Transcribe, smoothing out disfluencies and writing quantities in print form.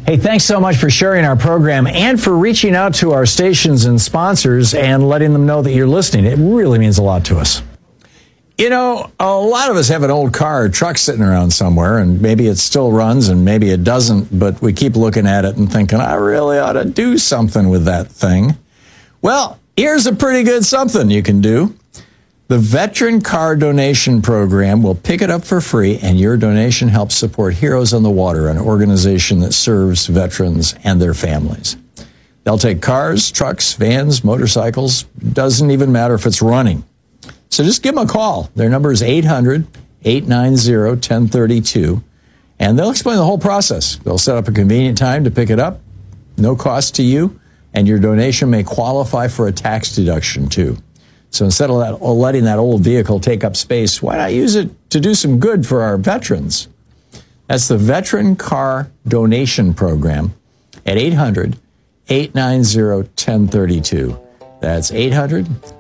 Hey, thanks so much for sharing our program and for reaching out to our stations and sponsors and letting them know that you're listening. It really means a lot to us. You know, a lot of us have an old car or truck sitting around somewhere, and maybe it still runs and maybe it doesn't, but we keep looking at it and thinking, I really ought to do something with that thing. Well, here's a pretty good something you can do. The Veteran Car Donation Program will pick it up for free, and your donation helps support Heroes on the Water, an organization that serves veterans and their families. They'll take cars, trucks, vans, motorcycles. Doesn't even matter if it's running. So just give them a call. Their number is 800-890-1032, and they'll explain the whole process. They'll set up a convenient time to pick it up, no cost to you, and your donation may qualify for a tax deduction, too. So instead of letting that old vehicle take up space, why not use it to do some good for our veterans? That's the Veteran Car Donation Program at 800-890-1032. That's 800